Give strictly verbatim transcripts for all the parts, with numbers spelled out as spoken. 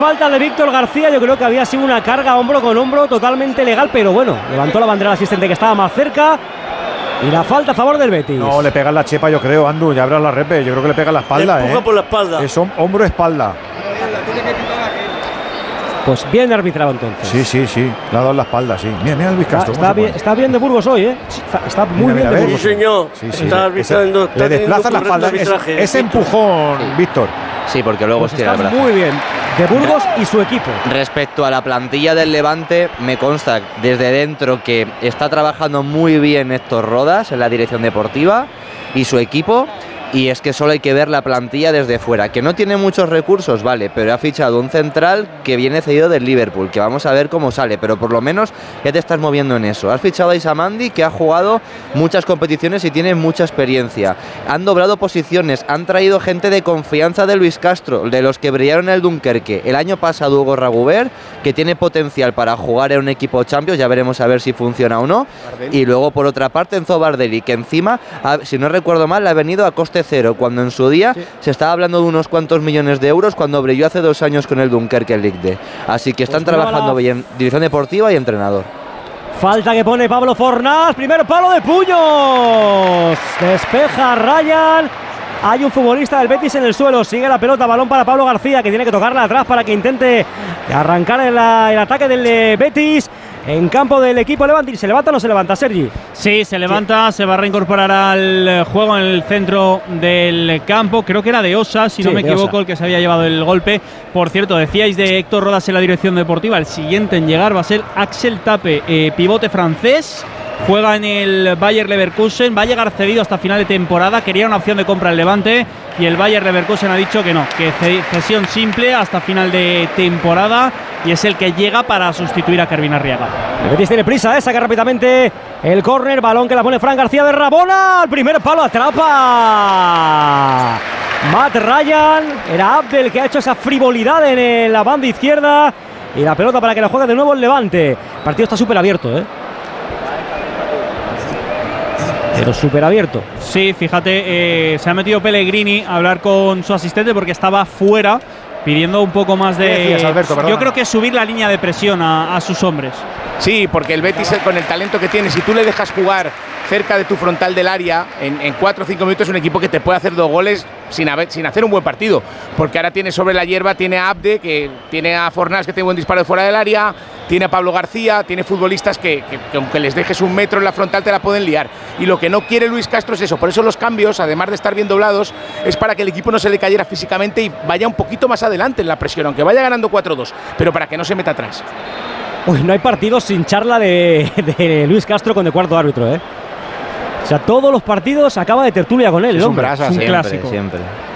Falta de Víctor García, yo creo que había sido una carga hombro con hombro totalmente legal, pero bueno, levantó la bandera el asistente que estaba más cerca. Y la falta a favor del Betis. No, le pega en la chepa, yo creo, Andu, ya verás la repe. Yo creo que le pega en la espalda. Le empuja ¿eh? por la espalda. Es hombro-espalda. Pues bien arbitrado entonces. Sí, sí, sí. Le ha dado en la espalda, sí. Mira, mira el Luis Castro. Está, está, bien, está bien de Burgos hoy, ¿eh? Está, está muy mira, bien mira, de Burgos. Sí, señor. Sí, sí. Está arbitrando. Ese, le desplaza la espalda. Es, ese empujón, sí. Víctor. Sí, porque luego pues estira está el brazo. Muy bien. De Burgos y su equipo. Respecto a la plantilla del Levante, me consta desde dentro que está trabajando muy bien Héctor Rodas en la dirección deportiva y su equipo. Y es que solo hay que ver la plantilla desde fuera, que no tiene muchos recursos, vale, pero ha fichado un central que viene cedido del Liverpool, que vamos a ver cómo sale, pero por lo menos ya te estás moviendo en eso. Has fichado a Isamandi, que ha jugado muchas competiciones y tiene mucha experiencia. Han doblado posiciones, han traído gente de confianza de Luis Castro, de los que brillaron en el Dunkerque. El año pasado Hugo Ragubert, que tiene potencial para jugar en un equipo Champions, ya veremos a ver si funciona o no. Bardelli. Y luego por otra parte Enzo Bardelli, que encima, si no recuerdo mal, le ha venido a coste cero, cuando en su día sí. se estaba hablando de unos cuantos millones de euros cuando brilló hace dos años con el Dunkerque League D. Así que están pues trabajando bien en dirección deportiva y entrenador. Falta que pone Pablo Fornals, primer palo de puños. Despeja Ryan. Hay un futbolista del Betis en el suelo, sigue la pelota, balón para Pablo García, que tiene que tocarla atrás para que intente arrancar el, el ataque del Betis. En campo del equipo Levante, ¿se levanta o no se levanta, Sergi? Sí, se levanta, sí. Se va a reincorporar al juego en el centro del campo. Creo que era de Osa, si sí, no me equivoco, Osa, el que se había llevado el golpe. Por cierto, decíais de Héctor Rodas en la dirección deportiva. El siguiente en llegar va a ser Axel Tape, eh, pivote francés. Juega en el Bayer Leverkusen, va a llegar cedido hasta final de temporada. Quería una opción de compra al Levante y el Bayer Leverkusen ha dicho que no, que cesión simple hasta final de temporada, y es el que llega para sustituir a Kervin Arriaga. El Betis tiene prisa, ¿eh? Saca rápidamente el córner, balón que la pone Fran García de Rabona. El primer palo atrapa Matt Ryan. Era Abdel que ha hecho esa frivolidad en la banda izquierda. Y la pelota para que la juegue de nuevo el Levante. El partido está súper abierto, ¿eh? Pero súper abierto. Sí, fíjate, eh, se ha metido Pellegrini a hablar con su asistente porque estaba fuera, pidiendo un poco más de… Decías, Alberto, yo creo que subir la línea de presión a, a sus hombres. Sí, porque el Betis, con el talento que tiene, si tú le dejas jugar cerca de tu frontal del área, en, en cuatro o cinco minutos es un equipo que te puede hacer dos goles sin, haber, sin hacer un buen partido. Porque ahora tiene sobre la hierba, tiene a Abde, que tiene a Fornals, que tiene buen disparo de fuera del área, tiene a Pablo García, tiene futbolistas que, que, que aunque les dejes un metro en la frontal te la pueden liar. Y lo que no quiere Luis Castro es eso. Por eso los cambios, además de estar bien doblados, es para que el equipo no se le cayera físicamente y vaya un poquito más adelante en la presión, aunque vaya ganando cuatro dos, pero para que no se meta atrás. Uy, no hay partidos sin charla de, de Luis Castro con el cuarto árbitro, ¿eh? O sea, todos los partidos acaba de tertulia con él, es el hombre. Un brasa, es un siempre, clásico. Siempre.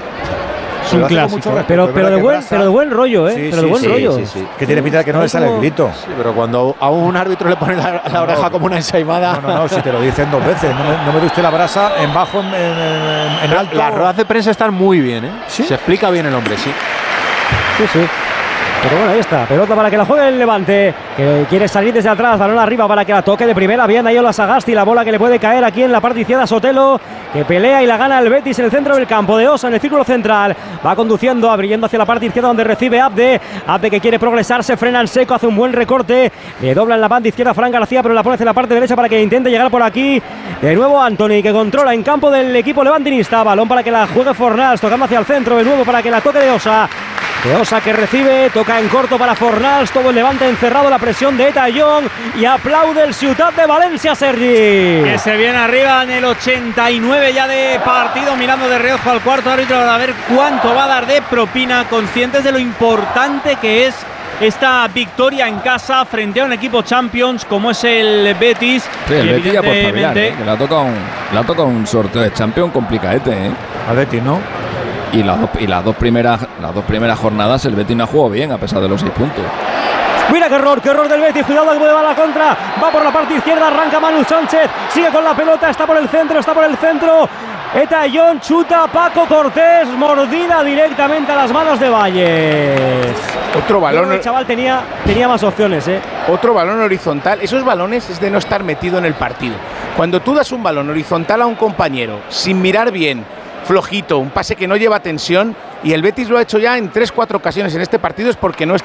Es un clásico. Respeto, pero, pero, de buen, pero de buen rollo, ¿eh? Sí, pero sí, de buen sí, rollo. Sí, sí. Que tiene pinta de que no le sale el grito. Sí, pero cuando a un árbitro le pone la, la no, oreja como una ensaimada… No, no, no, si te lo dicen dos veces. No me, no me diste la brasa en bajo, en, en, en alto. Las ruedas de prensa están muy bien, ¿eh? ¿Sí? Se explica bien el hombre, sí. Sí, sí. Pero bueno, ahí está, pelota para que la juegue el Levante, que quiere salir desde atrás, balón arriba para que la toque de primera, bien ahí Ola Sagasti, la bola que le puede caer aquí en la parte izquierda, Sotelo, que pelea y la gana el Betis en el centro del campo, de Osa en el círculo central, va conduciendo, abriendo hacia la parte izquierda donde recibe Abde, Abde que quiere progresar, se frena en seco, hace un buen recorte, le dobla en la banda izquierda Fran García, pero la pone hacia la parte derecha para que intente llegar por aquí, de nuevo Anthony, que controla en campo del equipo levantinista, balón para que la juegue Fornals, tocando hacia el centro, de nuevo para que la toque de Osa, de Osa que recibe, toca en corto para Fornals, todo el Levante encerrado, la presión de Eta Young y aplaude el Ciutat de Valencia, Sergi. Que se viene arriba en el ochenta y nueve ya de partido, mirando de reojo al cuarto árbitro a ver cuánto va a dar de propina, conscientes de lo importante que es esta victoria en casa frente a un equipo Champions como es el Betis. Sí, el Betis ya por familiar, ¿eh? Que le ha tocado un, le ha tocado un sorteo de Champions complicadete, ¿eh? Al Betis, ¿no? Y las, dos, y las dos primeras las dos primeras jornadas el Betis no ha jugado bien a pesar de los seis puntos. Mira qué error, qué error del Betis, cuidado que puede va a la contra, va por la parte izquierda, arranca Manu Sánchez, sigue con la pelota, está por el centro, está por el centro, Eta Young chuta, Paco Cortés, mordida directamente a las manos de Valles. Otro balón. El chaval tenía, tenía más opciones, ¿eh? Otro balón horizontal, esos balones es de no estar metido en el partido. Cuando tú das un balón horizontal a un compañero, sin mirar bien, flojito, un pase que no lleva tensión, y el Betis lo ha hecho ya en tres cuatro ocasiones en este partido, es porque no está